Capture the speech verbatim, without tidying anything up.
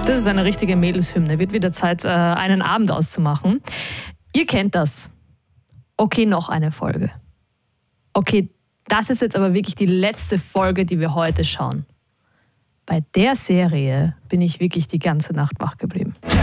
Das ist eine richtige Mädelshymne. Wird wieder Zeit, einen Abend auszumachen. Ihr kennt das. Okay, noch eine Folge. Okay, das ist jetzt aber wirklich die letzte Folge, die wir heute schauen. Bei der Serie bin ich wirklich die ganze Nacht wach geblieben.